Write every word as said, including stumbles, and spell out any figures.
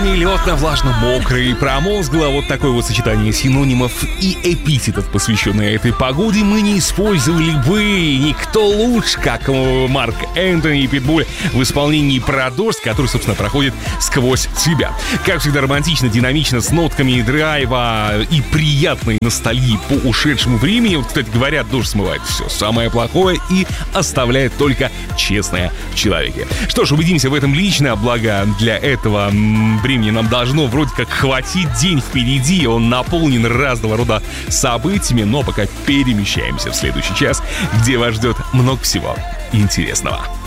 нелетно, влажно, мокро и промозгло. Вот такое вот сочетание синонимов и эпитетов, посвященное этой погоде, мы не использовали бы никто лучше, как Марк Энтони и Питбуль в исполнении «Продорс», который, собственно, проходит «Сквозь тебя». Как всегда, романтично, динамично, с нотками драйва и приятной ностальгии по ушедшему времени. Вот, кстати говоря, дождь смывает все самое плохое и оставляет только честное в человеке. Что ж, убедимся в этом лично, благо для этого времени нам должно вроде как хватить. День впереди, он наполнен разного рода событиями, но пока перемещаемся в следующий час, где вас ждет много всего интересного.